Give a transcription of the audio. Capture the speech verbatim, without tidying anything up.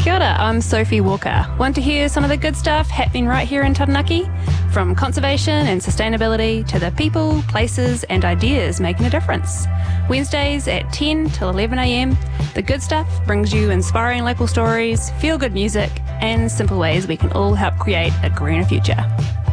Kia ora, I'm Sophie Walker. Want to hear some of the good stuff happening right here in Taranaki? From conservation and sustainability to the people, places and ideas making a difference. Wednesdays at ten till eleven a m, The Good Stuff brings you inspiring local stories, feel-good music and simple ways we can all help create a greener future.